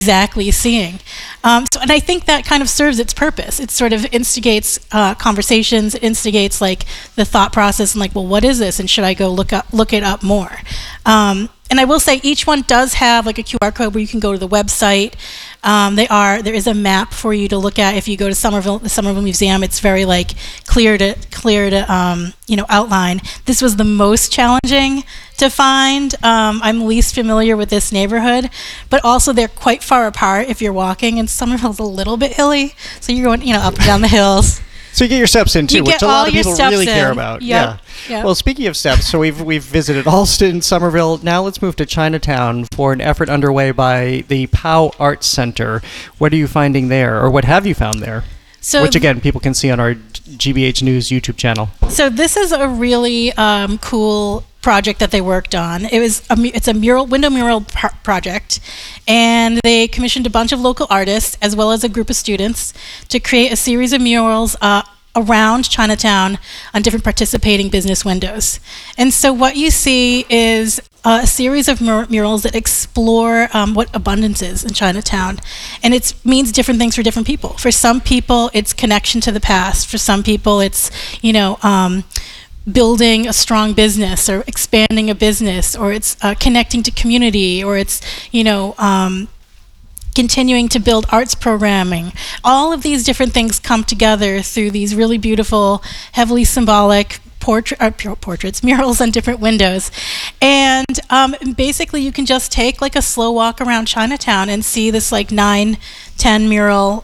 exactly seeing. And I think that kind of serves its purpose. It sort of instigates conversations, instigates like the thought process and like, well, what is this? And should I go look it up more? And I will say each one does have like a QR code where you can go to the website. There is a map for you to look at if you go to the Somerville Museum. It's very like clear to outline. This was the most challenging to find. I'm least familiar with this neighborhood, but also they're quite far apart if you're walking, and Somerville's a little bit hilly, so you're going up and down the hills. So you get your steps in too, which a lot of people really care about. Yep. Yeah. Well, speaking of steps, so we've visited Allston, Somerville. Now let's move to Chinatown for an effort underway by the POW Arts Center. What are you finding there, or what have you found there? Which again, people can see on our GBH News YouTube channel. So this is a really cool project that they worked on. It's a window mural project, and they commissioned a bunch of local artists as well as a group of students to create a series of murals around Chinatown on different participating business windows. And so what you see is a series of murals that explore what abundance is in Chinatown. And it means different things for different people. For some people, it's connection to the past. For some people, it's, building a strong business or expanding a business, or it's connecting to community, or it's, continuing to build arts programming. All of these different things come together through these really beautiful, heavily symbolic portraits, murals on different windows. And basically you can just take like a slow walk around Chinatown and see this like 10 mural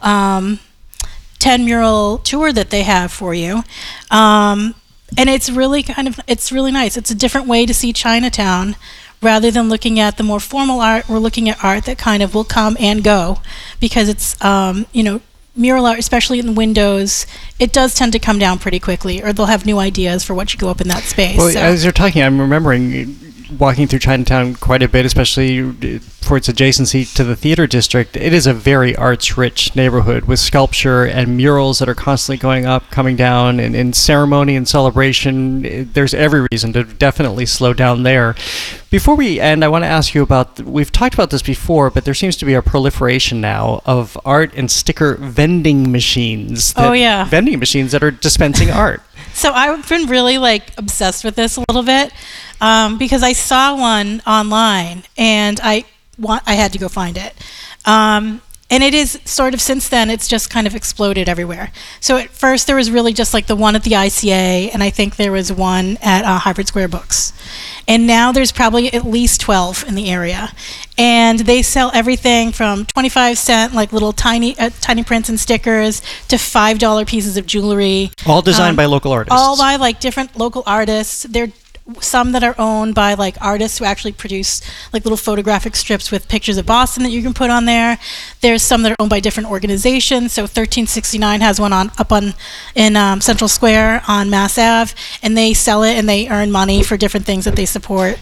tour that they have for you. And it's really it's really nice. It's a different way to see Chinatown. Rather than looking at the more formal art, we're looking at art that kind of will come and go, because it's, mural art, especially in windows, it does tend to come down pretty quickly, or they'll have new ideas for what should go up in that space. Well, as you're talking, I'm remembering walking through Chinatown quite a bit, especially for its adjacency to the theater district. It is a very arts-rich neighborhood with sculpture and murals that are constantly going up, coming down, and in ceremony and celebration. There's every reason to definitely slow down there. Before we end, I want to ask you about, we've talked about this before, but there seems to be a proliferation now of art and sticker vending machines. Vending machines that are dispensing art. So I've been really obsessed with this a little bit because I saw one online and I had to go find it. And it is sort of, since then, it's just kind of exploded everywhere. So at first there was really just the one at the ICA, and I think there was one at Harvard Square Books. And now there's probably at least 12 in the area. And they sell everything from 25-cent, little tiny prints and stickers, to $5 pieces of jewelry. All designed by local artists. All by different local artists. They're some that are owned by artists who actually produce little photographic strips with pictures of Boston that you can put on there. There's some that are owned by different organizations. So 1369 has one in Central Square on Mass Ave, and they sell it and they earn money for different things that they support.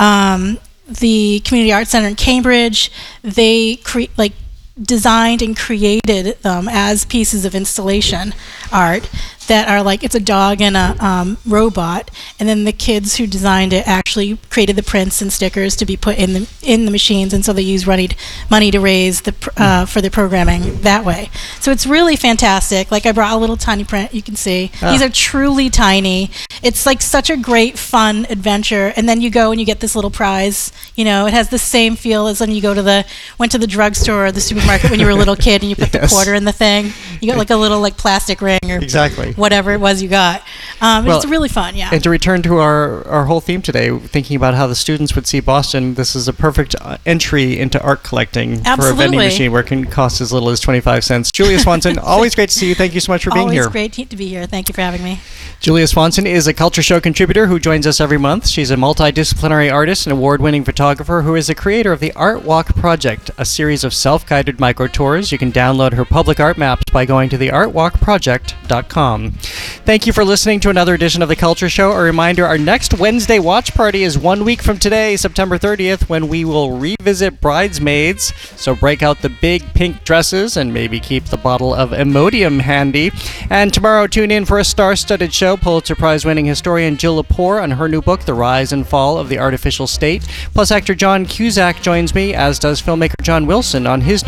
The Community Arts Center in Cambridge, they designed and created them as pieces of installation art that are it's a dog and a robot, and then the kids who designed it actually created the prints and stickers to be put in the machines, and so they use money to raise for the programming that way. So it's really fantastic. I brought a little tiny print, you can see. These are truly tiny. It's such a great fun adventure, and then you go and you get this little prize. It has the same feel as when you went to the drugstore or the supermarket when you were a little kid and you put the quarter in the thing. You got a little plastic ring or whatever it was you got. It's really fun, yeah. And to return to our whole theme today, thinking about how the students would see Boston, this is a perfect entry into art collecting. Absolutely. For a vending machine where it can cost as little as 25 cents. Julia Swanson, always great to see you. Thank you so much for being here. Always great to be here. Thank you for having me. Julia Swanson is a Culture Show contributor who joins us every month. She's a multidisciplinary artist and award-winning photographer who is the creator of the Art Walk Project, a series of self-guided micro tours. You can download her public art maps by going to theartwalkproject.com. Thank you for listening to another edition of The Culture Show. A reminder, our next Wednesday watch party is 1 week from today, September 30th, when we will revisit Bridesmaids. So break out the big pink dresses and maybe keep the bottle of Imodium handy. And tomorrow, tune in for a star-studded show. Pulitzer Prize-winning historian Jill Lepore on her new book, The Rise and Fall of the Artificial State. Plus, actor John Cusack joins me, as does filmmaker John Wilson on his new